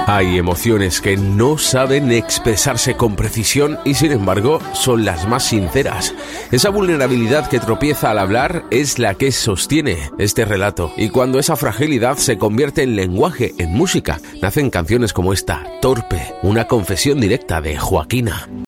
Hay emociones que no saben expresarse con precisión y sin embargo son las más sinceras. Esa vulnerabilidad que tropieza al hablar es la que sostiene este relato, y cuando esa fragilidad se convierte en lenguaje, en música, nacen canciones como esta, Torpe, una confesión directa de Joaquina.